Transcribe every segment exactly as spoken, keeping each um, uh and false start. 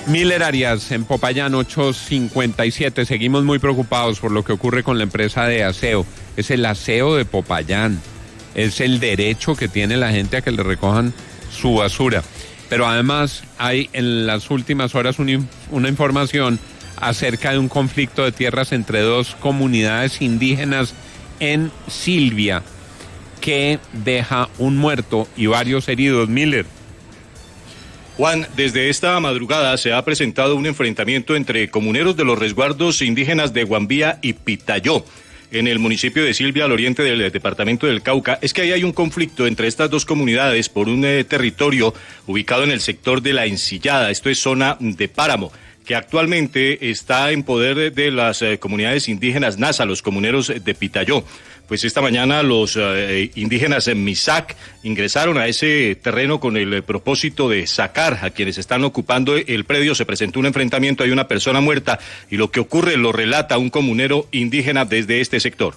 Miller Arias, en Popayán, ocho cincuenta y siete. Seguimos muy preocupados por lo que ocurre con la empresa de aseo. Es el aseo de Popayán. Es el derecho que tiene la gente a que le recojan su basura. Pero además hay en las últimas horas una, una información acerca de un conflicto de tierras entre dos comunidades indígenas en Silvia, que deja un muerto y varios heridos. Miller. Juan, desde esta madrugada se ha presentado un enfrentamiento entre comuneros de los resguardos indígenas de Guambía y Pitayó, en el municipio de Silvia, al oriente del departamento del Cauca. Es que ahí hay un conflicto entre estas dos comunidades por un eh, territorio ubicado en el sector de La Encillada, esto es zona de Páramo, que actualmente está en poder de, de las eh, comunidades indígenas Nasa, los comuneros de Pitayó. Pues esta mañana los eh, indígenas en Misac ingresaron a ese terreno con el eh, propósito de sacar a quienes están ocupando el predio. Se presentó un enfrentamiento, hay una persona muerta y lo que ocurre lo relata un comunero indígena desde este sector.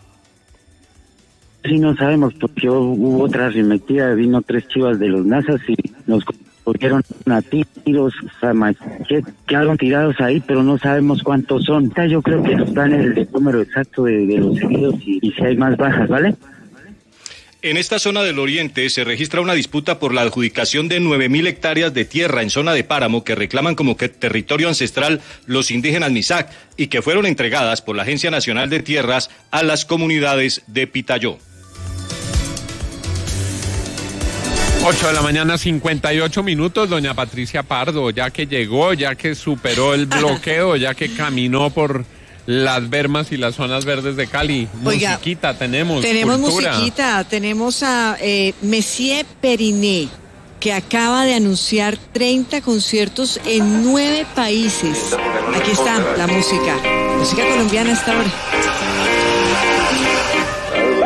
Sí, no sabemos, porque hubo otra arremetida, vino tres chivas de los Nazas y nos cogieron a tiros, quedaron tirados ahí, pero no sabemos cuántos son. Yo creo que nos dan el, el número exacto de, de los heridos y, y si hay más bajas, ¿vale? En esta zona del oriente se registra una disputa por la adjudicación de nueve mil hectáreas de tierra en zona de Páramo que reclaman como que territorio ancestral los indígenas Misac y que fueron entregadas por la Agencia Nacional de Tierras a las comunidades de Pitayó. ocho de la mañana, cincuenta y ocho minutos, doña Patricia Pardo, ya que llegó, ya que superó el bloqueo, ya que caminó por las bermas y las zonas verdes de Cali. Oiga, musiquita tenemos, Tenemos cultura. musiquita, tenemos a eh, Messier Periné, que acaba de anunciar treinta conciertos en nueve países. Aquí está la música, música colombiana hasta ahora.